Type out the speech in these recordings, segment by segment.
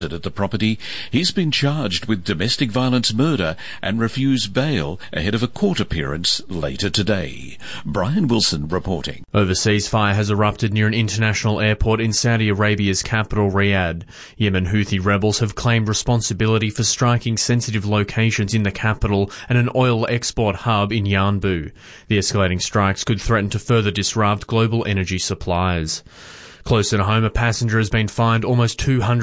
at the property. He's been charged with domestic violence murder and refused bail ahead of a court appearance later today. Brian Wilson reporting. Overseas fire has erupted near an international airport in Saudi Arabia's capital, Riyadh. Yemen Houthi rebels have claimed responsibility for striking sensitive locations in the capital and an oil export hub in Yanbu. The escalating strikes could threaten to further disrupt global energy supplies. Closer to home, a passenger has been fined almost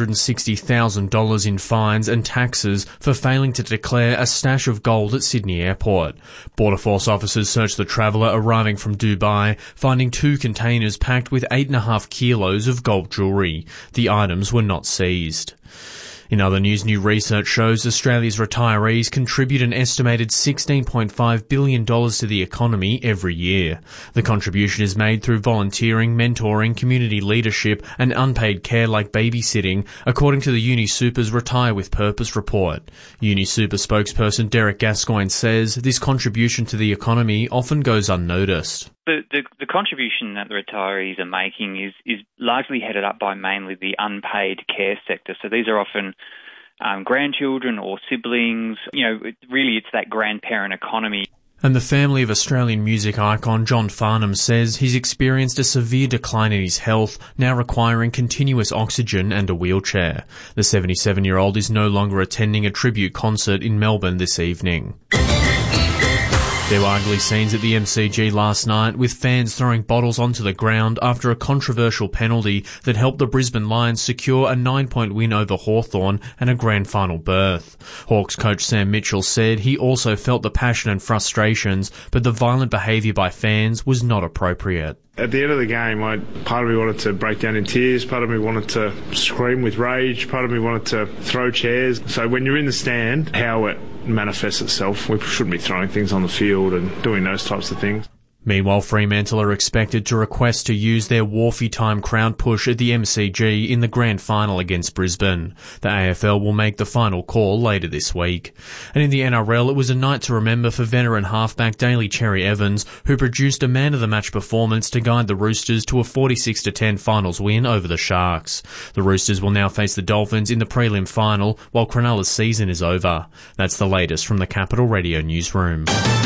$260,000 in fines and taxes for failing to declare a stash of gold at Sydney Airport. Border Force officers searched the traveller arriving from Dubai, finding 2 containers packed with 8.5 kilos of gold jewellery. The items were not seized. In other news, new research shows Australia's retirees contribute an estimated $16.5 billion to the economy every year. The contribution is made through volunteering, mentoring, community leadership and unpaid care like babysitting, according to the UniSuper's Retire with Purpose report. UniSuper spokesperson Derek Gascoigne says this contribution to the economy often goes unnoticed. The contribution that the retirees are making is largely headed up by mainly the unpaid care sector. So these are often grandchildren or siblings. Really it's that grandparent economy. And the family of Australian music icon John Farnham says he's experienced a severe decline in his health, now requiring continuous oxygen and a wheelchair. The 77-year-old is no longer attending a tribute concert in Melbourne this evening. There were ugly scenes at the MCG last night, with fans throwing bottles onto the ground after a controversial penalty that helped the Brisbane Lions secure a 9-point win over Hawthorn and a grand final berth. Hawks coach Sam Mitchell said he also felt the passion and frustrations, but the violent behaviour by fans was not appropriate. At the end of the game, part of me wanted to break down in tears, part of me wanted to scream with rage, part of me wanted to throw chairs. So when you're in the stand, how it manifests itself, we shouldn't be throwing things on the field and doing those types of things. Meanwhile, Fremantle are expected to request to use their Wharfie time crowd push at the MCG in the grand final against Brisbane. The AFL will make the final call later this week. And in the NRL, it was a night to remember for veteran halfback Daly Cherry Evans, who produced a man-of-the-match performance to guide the Roosters to a 46-10 finals win over the Sharks. The Roosters will now face the Dolphins in the prelim final, while Cronulla's season is over. That's the latest from the Capital Radio newsroom.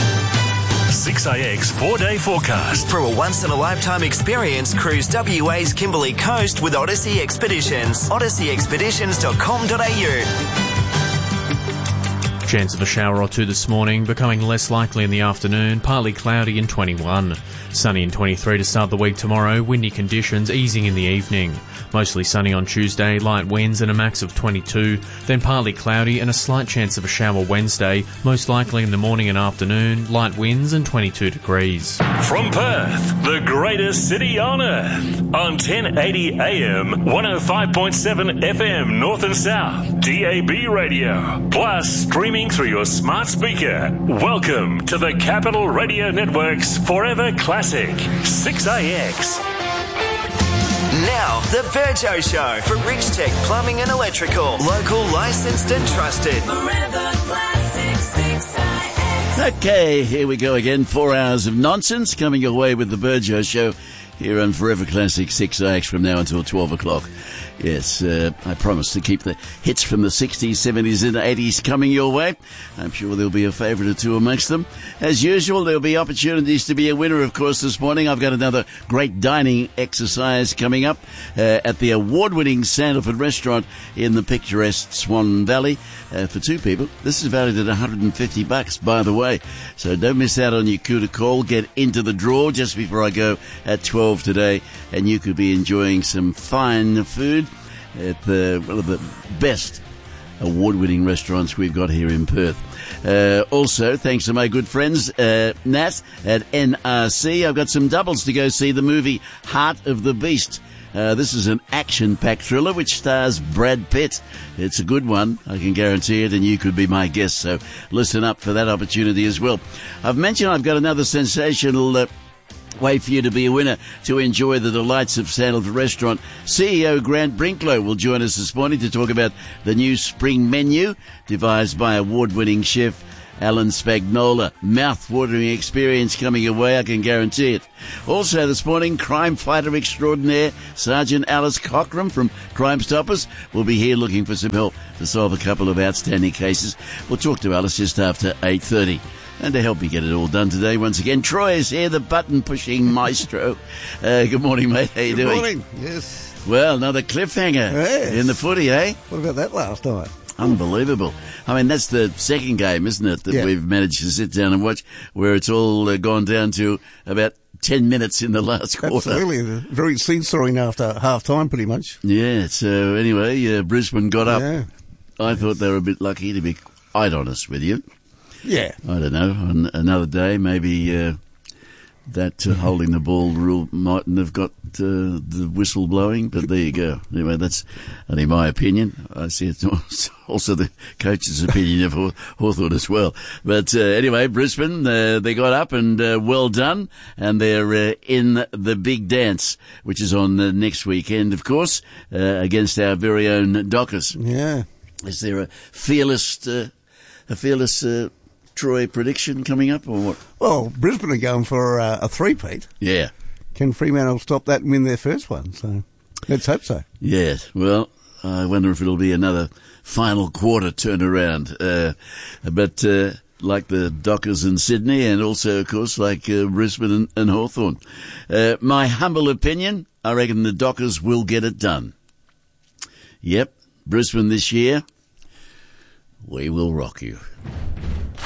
6AX 4-day forecast. For a once-in-a-lifetime experience, cruise WA's Kimberley Coast with Odyssey Expeditions. odysseyexpeditions.com.au. Chance of a shower or two this morning, becoming less likely in the afternoon, partly cloudy and 21. Sunny and 23 to start the week tomorrow, windy conditions easing in the evening. Mostly sunny on Tuesday, light winds and a max of 22, then partly cloudy and a slight chance of a shower Wednesday, most likely in the morning and afternoon, light winds and 22 degrees. From Perth, the greatest city on earth, on 1080 AM, 105.7 FM North and South, DAB radio, plus streaming through your smart speaker. Welcome to the Capital Radio Network's Forever Classic, 6AX. Now, the Virgo Show for Rich Tech Plumbing and Electrical. Local, licensed and trusted. Forever Classic 6AX. Okay, here we go again. 4 hours of nonsense coming your way with the Virgo Show here on Forever Classic 6AX from now until 12 o'clock. Yes, I promise to keep the hits from the 60s, 70s and 80s coming your way. I'm sure there'll be a favourite or two amongst them. As usual, there'll be opportunities to be a winner, of course, this morning. I've got another great dining exercise coming up at the award-winning Sandalford restaurant in the picturesque Swan Valley for 2 people. This is valued at $150, by the way. So don't miss out on your coup de call. Get into the draw just before I go at 12 today, and you could be enjoying some fine food at one of the best award-winning restaurants we've got here in Perth. Also, thanks to my good friends, Nat at NRC, I've got some doubles to go see the movie Heart of the Beast. This is an action-packed thriller which stars Brad Pitt. It's a good one, I can guarantee it, and you could be my guest, so listen up for that opportunity as well. I've mentioned I've got another sensational way for you to be a winner to enjoy the delights of Sandalford Restaurant. CEO Grant Brinklow will join us this morning to talk about the new spring menu devised by award-winning chef Alan Spagnola. Mouth-watering experience coming your way, I can guarantee it. Also this morning, crime fighter extraordinaire Sergeant Alice Cockram from Crime Stoppers will be here looking for some help to solve a couple of outstanding cases. We'll talk to Alice just after 8:30. And to help you get it all done today, once again, Troy is here, the button-pushing maestro. Good morning, mate. How you doing? Good morning. Yes. Well, another cliffhanger in the footy, eh? What about that last night? Unbelievable. I mean, that's the second game, isn't it, that we've managed to sit down and watch, where it's all gone down to about 10 minutes in the last quarter. Absolutely. Very seesawing after half-time, pretty much. Yeah, so anyway, Brisbane got up. Yeah. I thought they were a bit lucky, to be quite honest with you. Yeah. I don't know. On another day, maybe that holding the ball rule mightn't have got the whistle blowing, but there you go. Anyway, that's only my opinion. I see it's also the coach's opinion of Hawthorn as well. But anyway, Brisbane, they got up and well done, and they're in the big dance, which is on next weekend, of course, against our very own Dockers. Yeah. Is there a fearless Troy prediction coming up, or what? Well, Brisbane are going for a three-peat. Yeah. Can Fremantle stop that and win their first one? So let's hope so. Yeah. Well, I wonder if it'll be another final quarter turnaround. But like the Dockers in Sydney, and also, of course, like Brisbane and Hawthorn. My humble opinion, I reckon the Dockers will get it done. Yep. Brisbane this year, we will rock you.